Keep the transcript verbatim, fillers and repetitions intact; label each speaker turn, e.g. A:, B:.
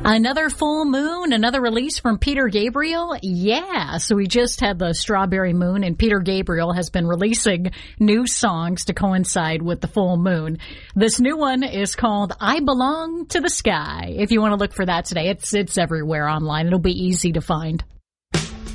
A: Another full moon, another release from Peter Gabriel. Yeah, so we just had the Strawberry Moon, and Peter Gabriel has been releasing new songs to coincide with the full moon. This new one is called I Belong to the Sky. If you want to look for that today, it's it's everywhere online. It'll be easy to find.